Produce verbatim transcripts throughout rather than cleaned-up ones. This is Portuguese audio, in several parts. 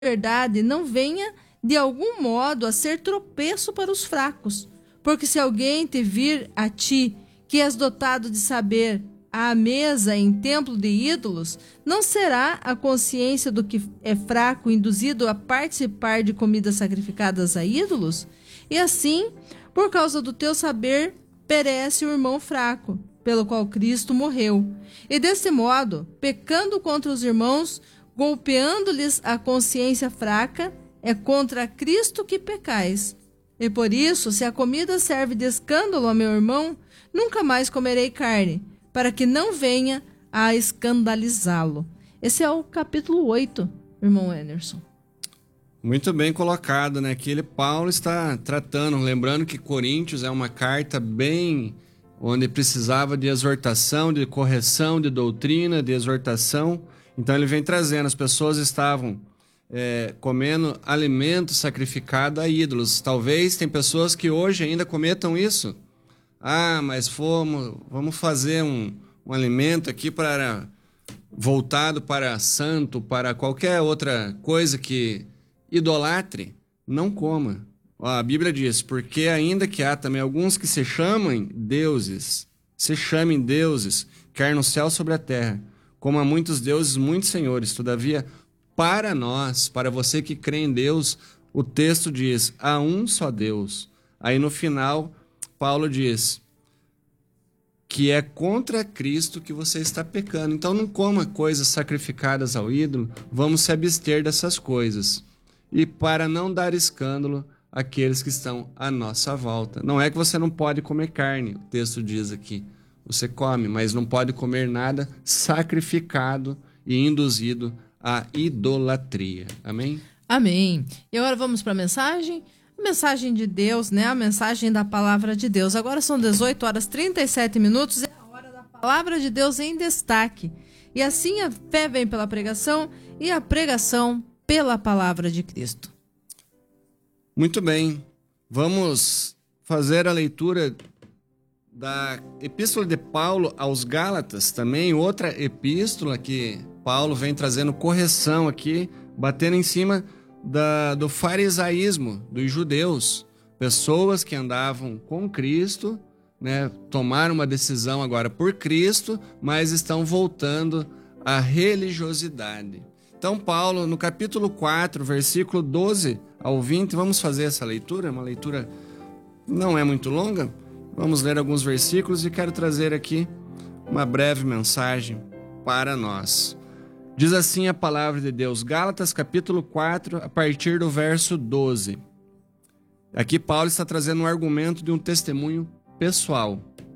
verdade não venha de algum modo a ser tropeço para os fracos. Porque se alguém te vir a ti, que és dotado de saber, à mesa em templo de ídolos, não será a consciência do que é fraco induzido a participar de comidas sacrificadas a ídolos? E assim, por causa do teu saber, perece o irmão fraco, pelo qual Cristo morreu. E deste modo, pecando contra os irmãos, golpeando-lhes a consciência fraca, é contra Cristo que pecais. E por isso, se a comida serve de escândalo ao meu irmão, nunca mais comerei carne, para que não venha a escandalizá-lo. Esse é o capítulo oito, irmão Anderson. Muito bem colocado, né? Que ele, Paulo, está tratando, lembrando que Coríntios é uma carta bem onde precisava de exortação, de correção, de doutrina, de exortação. Então ele vem trazendo, as pessoas estavam é, comendo alimento sacrificado a ídolos. Talvez tem pessoas que hoje ainda cometam isso. Ah, mas fomos, vamos fazer um, um alimento aqui para voltado para santo, para qualquer outra coisa que idolatre, não coma. Ó, a Bíblia diz, porque ainda que há também alguns que se chamem deuses, se chamem deuses, quer no céu sobre a terra, como há muitos deuses, muitos senhores, todavia, para nós, para você que crê em Deus, o texto diz, há um só Deus. Aí no final, Paulo diz que é contra Cristo que você está pecando. Então não coma coisas sacrificadas ao ídolo, vamos se abster dessas coisas. E para não dar escândalo àqueles que estão à nossa volta. Não é que você não pode comer carne, o texto diz aqui. Você come, mas não pode comer nada sacrificado e induzido à idolatria. Amém? Amém. E agora vamos para a mensagem? A mensagem de Deus, né? A mensagem da palavra de Deus. Agora são dezoito horas e trinta e sete minutos, é a hora da palavra de Deus em destaque. E assim a fé vem pela pregação e a pregação pela palavra de Cristo. Muito bem. Vamos fazer a leitura da Epístola de Paulo aos Gálatas, também outra epístola que Paulo vem trazendo correção aqui, batendo em cima da, do farisaísmo dos judeus, pessoas que andavam com Cristo, né, tomaram uma decisão agora por Cristo, mas estão voltando à religiosidade. Então Paulo, no capítulo quatro, versículo doze ao vinte, vamos fazer essa leitura, uma leitura não é muito longa, vamos ler alguns versículos e quero trazer aqui uma breve mensagem para nós. Diz assim a palavra de Deus, Gálatas capítulo quatro, a partir do verso doze. Aqui Paulo está trazendo um argumento de um testemunho pessoal.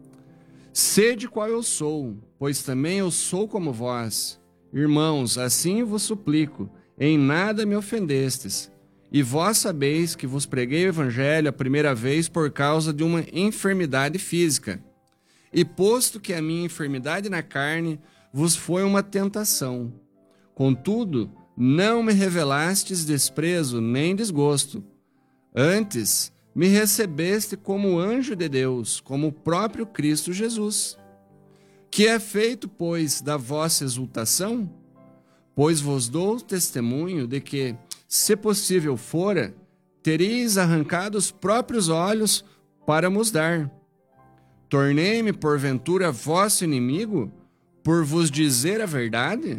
Sede qual eu sou, pois também eu sou como vós. Irmãos, assim vos suplico, em nada me ofendestes. E vós sabeis que vos preguei o evangelho a primeira vez por causa de uma enfermidade física. E posto que a minha enfermidade na carne vos foi uma tentação. Contudo, não me revelastes desprezo nem desgosto. Antes, me recebeste como anjo de Deus, como o próprio Cristo Jesus. Que é feito, pois, da vossa exultação? Pois vos dou testemunho de que, se possível fora, teríeis arrancado os próprios olhos para mos dar. Tornei-me, porventura, vosso inimigo, por vos dizer a verdade?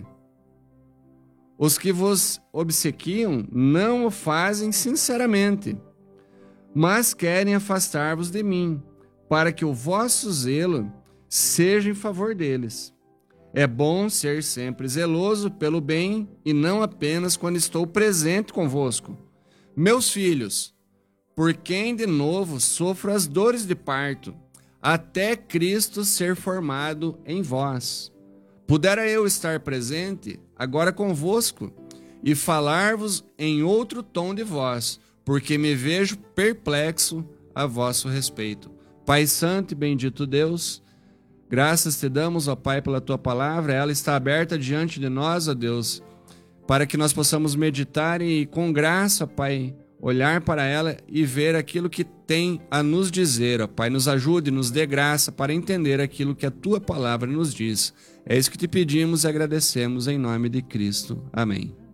Os que vos obsequiam não o fazem sinceramente, mas querem afastar-vos de mim, para que o vosso zelo seja em favor deles. É bom ser sempre zeloso pelo bem e não apenas quando estou presente convosco. Meus filhos, por quem de novo sofro as dores de parto, até Cristo ser formado em vós. Pudera eu estar presente agora convosco e falar-vos em outro tom de voz, porque me vejo perplexo a vosso respeito. Pai Santo e bendito Deus, graças te damos, ó Pai, pela tua palavra. Ela está aberta diante de nós, ó Deus, para que nós possamos meditar e, com graça, ó Pai, olhar para ela e ver aquilo que tem a nos dizer, ó Pai. Nos ajude, nos dê graça para entender aquilo que a tua palavra nos diz. É isso que te pedimos e agradecemos em nome de Cristo. Amém.